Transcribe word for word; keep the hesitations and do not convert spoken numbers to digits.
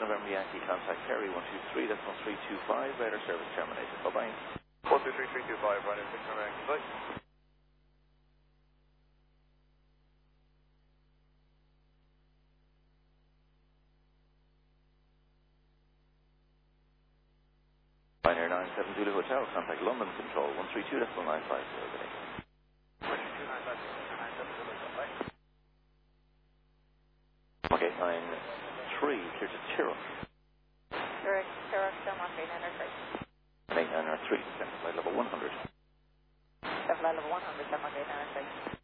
November Yankee, contact Kerry one two three, that's one three two five, radar service terminated. Bye-bye. one two three three two five, running six November Yankee, bye. Pioneer nine seven Zulu Hotel, contact London Control one three two, that's one nine five zero. Okay, nine three, clear to Tirrock. Tirrock, Tirrock, Delmark, eight nine three. eight nine three, flight level one hundred. Flight level one hundred, Delmark, eight nine three.